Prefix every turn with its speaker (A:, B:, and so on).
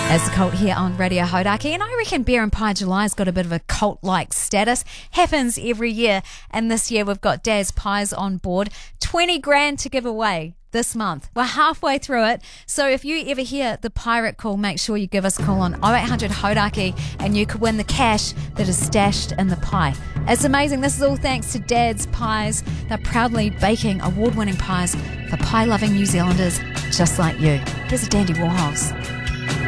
A: As a cult here on Radio Hauraki, and I reckon Beer and Pie July's got a bit of a cult-like status. Happens every year, and this year we've got Daz Pies on board. 20 grand to give away this month. We're halfway through it, so if you ever hear the pirate call, make sure you give us a call on 0800 Hauraki and you could win the cash that is stashed in the pie. It's amazing. This is all thanks to Daz Pies. They're proudly baking award-winning pies for pie-loving New Zealanders just like you. Here's a Dandy Warhols.